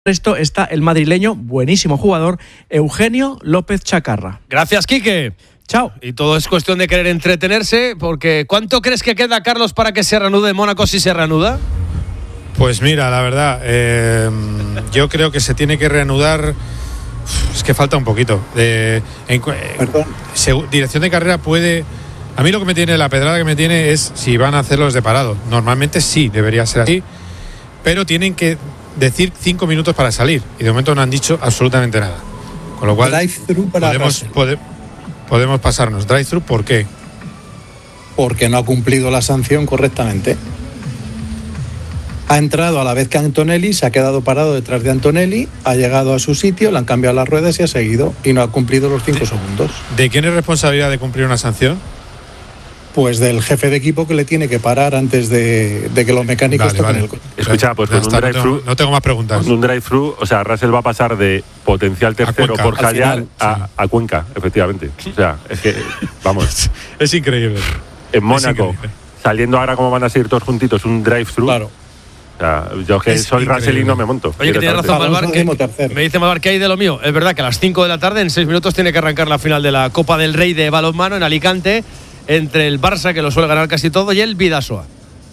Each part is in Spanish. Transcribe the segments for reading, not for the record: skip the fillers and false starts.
Esto está el madrileño, buenísimo jugador, Eugenio López Chacarra. Gracias, Quique. Chao. Y todo es cuestión de querer entretenerse, porque ¿cuánto crees que queda, Carlos, para que se reanude Mónaco, si se reanuda? Pues mira, la verdad, yo creo que se tiene que reanudar. Es que falta un poquito. Dirección de carrera puede. A mí lo que me tiene, la pedrada que me tiene es si van a hacerlos de parado. Normalmente sí, debería ser así, pero tienen que decir 5 minutos para salir y de momento no han dicho absolutamente nada. Con lo cual podemos pasarnos. Drive-thru, ¿por qué? Porque no ha cumplido la sanción correctamente. Ha entrado a la vez que Antonelli, se ha quedado parado detrás de Antonelli, ha llegado a su sitio, le han cambiado las ruedas y ha seguido y no ha cumplido los 5 segundos. ¿De quién es responsabilidad de cumplir una sanción? Pues del jefe de equipo, que le tiene que parar antes de que los mecánicos toquen el coche. Escucha, pues con un drive-thru, no tengo más preguntas. Con un drive-thru, o sea, Russell va a pasar de potencial tercero por Hallar a Cuenca, efectivamente. O sea, es que, vamos. Es increíble. En Mónaco, saliendo ahora como van a seguir todos juntitos, un drive-thru. Claro. O sea, yo que soy Russell y no me monto. Oye, que tiene razón Malvar, me dice Malvar que hay de lo mío. Es verdad que a las 5 de la tarde, en 6 minutos, tiene que arrancar la final de la Copa del Rey de balonmano en Alicante, entre el Barça, que lo suele ganar casi todo, y el Bidasoa.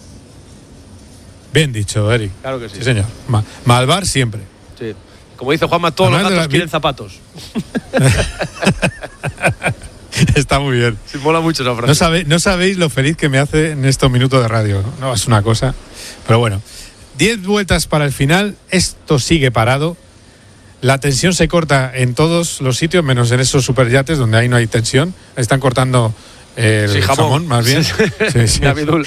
Bien dicho, Eric. Claro que sí. Sí, señor. Malvar siempre. Sí. Como dice Juanma, todos los gatos quieren zapatos. Está muy bien. Sí, mola mucho esa frase. No sabéis lo feliz que me hace en estos minutos de radio. No, es una cosa. Pero bueno, 10 vueltas para el final. Esto sigue parado. La tensión se corta en todos los sitios, menos en esos superyates donde ahí no hay tensión. Están cortando el jamón, más bien. Sí. Navidul.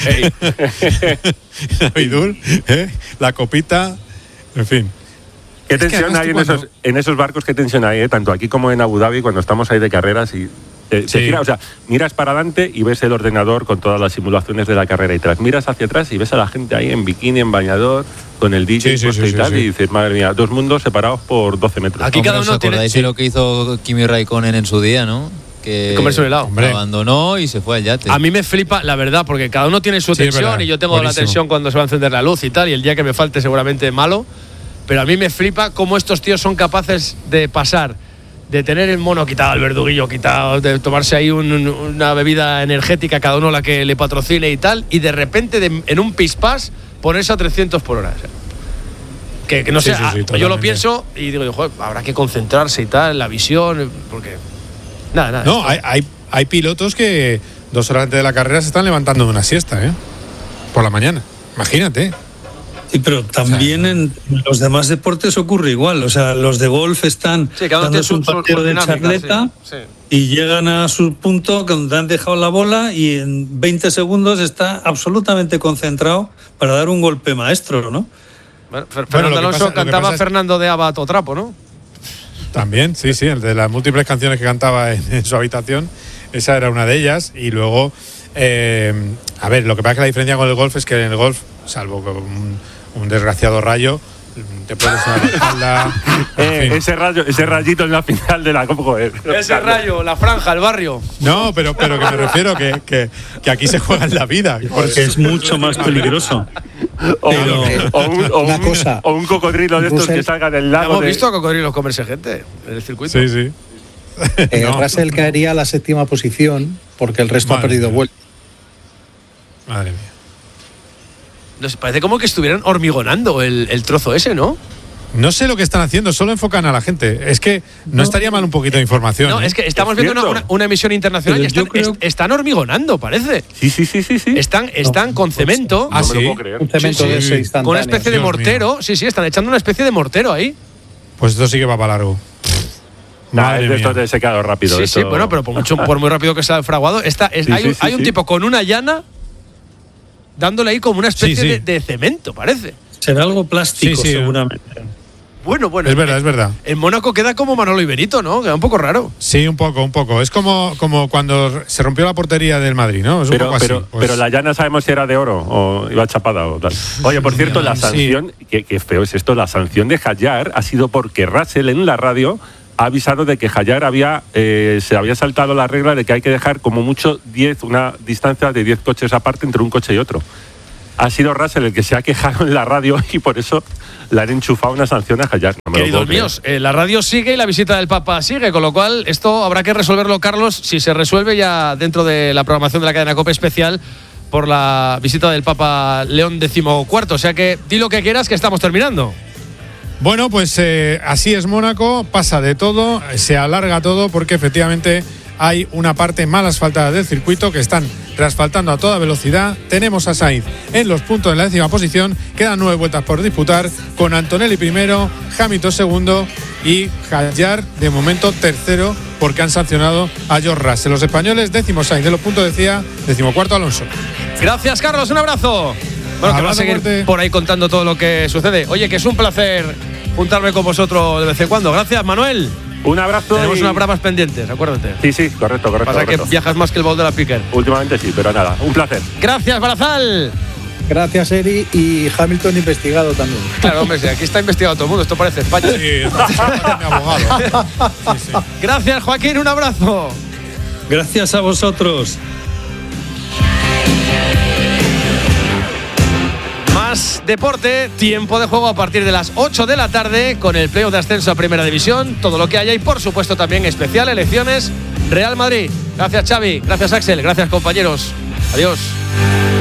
Navidul, la copita, en fin. ¿Qué tensión hay en esos barcos? ¿Qué tensión hay? Tanto aquí como en Abu Dhabi, cuando estamos ahí de carreras y miras para adelante y ves el ordenador con todas las simulaciones de la carrera y tras miras hacia atrás y ves a la gente ahí en bikini, en bañador, con el DJ puesto y tal, y dices, madre mía, 2 mundos separados por 12 metros. Aquí cada uno tiene... ¿Acordáis de lo que hizo Kimi Raikkonen en su día, no? Que comerse un helado. Abandonó y se fue al yate. A mí me flipa, la verdad, porque cada uno tiene su tensión y yo tengo la tensión cuando se va a encender la luz y tal, y el día que me falte seguramente malo, pero a mí me flipa cómo estos tíos son capaces de pasar de tener el mono quitado, el verduguillo quitado, de tomarse ahí una bebida energética, cada uno la que le patrocine y tal, y de repente en un pispás ponerse a 300 por hora. Que no sé, yo lo pienso y digo, joder, habrá que concentrarse y tal, la visión, porque... Nada. No, hay pilotos que 2 horas antes de la carrera se están levantando de una siesta, por la mañana. Imagínate. Sí, pero también en los demás deportes ocurre igual. O sea, los de golf están dándose un partido de charleta y llegan a su punto donde han dejado la bola y en 20 segundos está absolutamente concentrado para dar un golpe maestro, ¿no? Bueno, Fernando Alonso cantaba Fernando de Aba a todo trapo, ¿no? También, sí, el de las múltiples canciones que cantaba en su habitación, esa era una de ellas. Y luego, a ver, lo que pasa es que la diferencia con el golf es que en el golf, salvo un desgraciado rayo, te puedes dar la espalda. Ese rayito en la final de la Copa. Ese rayo, la franja, el barrio. No, pero que me refiero que aquí se juega en la vida. Porque es mucho más peligroso. O un cocodrilo de estos que salgan del lago. Hemos visto a cocodrilos comerse gente en el circuito. Sí. Russell caería a la 7ª posición porque el resto ha perdido vuelta. Madre mía. Nos parece como que estuvieran hormigonando el trozo ese, ¿no? No sé lo que están haciendo, solo enfocan a la gente. Es que no estaría mal un poquito de información. No, es que estamos viendo una emisión internacional y están hormigonando, parece. Sí. Están con cemento. No me lo puedo creer. Un cemento de ese instantáneo. Con una especie de mortero. Mío. Sí, están echando una especie de mortero ahí. Pues esto sí que va para largo. Esto de secado rápido. Sí, bueno, pero por muy rápido que sea el fraguado. Hay un tipo con una llana dándole ahí como una especie de cemento, parece. Será algo plástico, seguramente. Bueno. Es verdad. En Mónaco queda como Manolo y Benito, ¿no? Queda un poco raro. Sí, un poco. Es como cuando se rompió la portería del Madrid, ¿no? Es un poco así. Pero la llana sabemos si era de oro o iba chapada o tal. Oye, por cierto, la sanción, qué feo es esto, la sanción de Hallar ha sido porque Russell en la radio ha avisado de que Hallar se había saltado la regla de que hay que dejar como mucho una distancia de 10 coches aparte entre un coche y otro. Ha sido Russell el que se ha quejado en la radio y por eso le han enchufado una sanción a Hallar. No Queridos míos, la radio sigue y la visita del Papa sigue, con lo cual esto habrá que resolverlo, Carlos, si se resuelve ya dentro de la programación de la cadena COPE especial por la visita del Papa León XIV. O sea que di lo que quieras, que estamos terminando. Bueno, pues así es Mónaco, pasa de todo, se alarga todo porque efectivamente hay una parte mal asfaltada del circuito que están reasfaltando a toda velocidad. Tenemos a Sainz en los puntos de la 10ª posición, quedan 9 vueltas por disputar, con Antonelli primero, Hamilton segundo y Hallar de momento tercero, porque han sancionado a George Russell. Los españoles, 10º Sainz de los puntos, decía, 14º Alonso. Gracias, Carlos, un abrazo. Bueno, que va a seguir por ahí contando todo lo que sucede. Oye, que es un placer juntarme con vosotros de vez en cuando. Gracias, Manuel. Un abrazo. Tenemos unas bravas pendientes, acuérdate. Sí, correcto. Pasa que viajas más que el baúl de la Piquer. Últimamente sí, pero nada, un placer. Gracias, Barazal. Gracias, Eri, y Hamilton investigado también. Claro, hombre, aquí está investigado todo el mundo, esto parece España. Sí, es mi abogado. Sí. Gracias, Joaquín, un abrazo. Gracias a vosotros. Más deporte, tiempo de juego a partir de las 8 de la tarde con el playoff de ascenso a Primera División, todo lo que haya y por supuesto también especial elecciones Real Madrid. Gracias, Xavi, gracias, Axel, gracias, compañeros. Adiós.